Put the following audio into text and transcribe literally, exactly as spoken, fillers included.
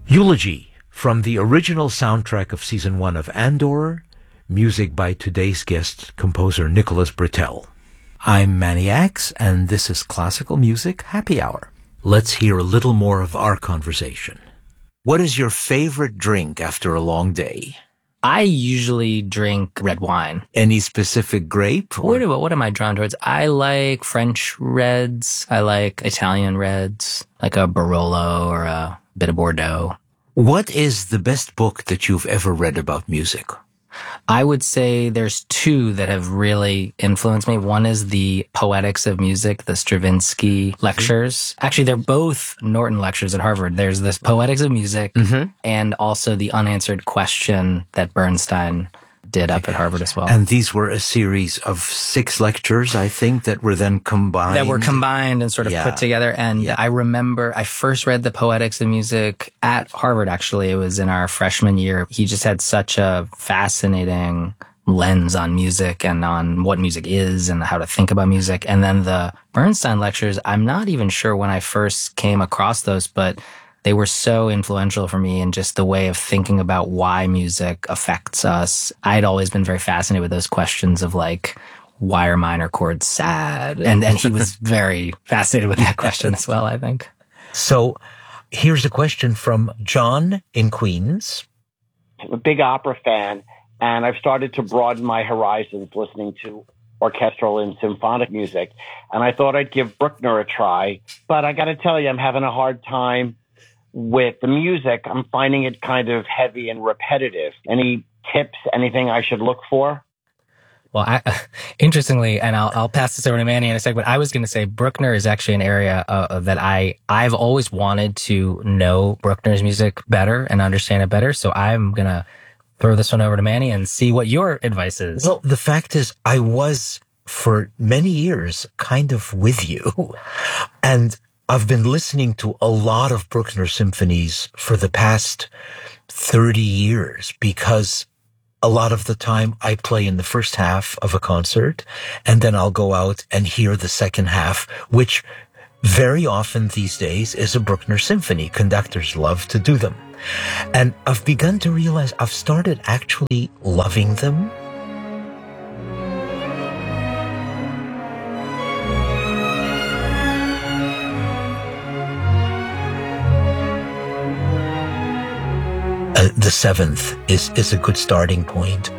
Eulogy from the original soundtrack of season one of Andor, music by today's guest, composer Nicholas Britell. I'm Manny Axe, and this is Classical Music Happy Hour. Let's hear a little more of our conversation. What is your favorite drink after a long day? I usually drink red wine. Any specific grape? Or? What, what am I drawn towards? I like French reds. I like Italian reds, like a Barolo or a bit of Bordeaux. What is the best book that you've ever read about music? I would say there's two that have really influenced me. One is the Poetics of Music, the Stravinsky lectures. Actually, they're both Norton lectures at Harvard. There's this Poetics of Music mm-hmm. and also the Unanswered Question that Bernstein did up at Harvard as well. And these were a series of six lectures, I think, that were then combined. That were combined and sort of yeah. put together. And yeah. I remember I first read the Poetics of Music at Harvard, actually. It was in our freshman year. He just had such a fascinating lens on music and on what music is and how to think about music. And then the Bernstein lectures, I'm not even sure when I first came across those, but they were so influential for me in just the way of thinking about why music affects us. I'd always been very fascinated with those questions of like, why are minor chords sad? And and he was very fascinated with that question as well, I think. So here's a question from John in Queens. I'm a big opera fan, and I've started to broaden my horizons listening to orchestral and symphonic music. And I thought I'd give Bruckner a try, but I got to tell you, I'm having a hard time with the music. I'm finding it kind of heavy and repetitive. Any tips, anything I should look for? Well, I, interestingly, and I'll, I'll pass this over to Manny in a second, but I was going to say Bruckner is actually an area uh, that I, I've always wanted to know Bruckner's music better and understand it better. So I'm going to throw this one over to Manny and see what your advice is. Well, the fact is, I was for many years kind of with you. And I've been listening to a lot of Bruckner symphonies for the past thirty years because a lot of the time I play in the first half of a concert and then I'll go out and hear the second half, which very often these days is a Bruckner symphony. Conductors love to do them. And I've begun to realize I've started actually loving them. Uh, the seventh is, is a good starting point.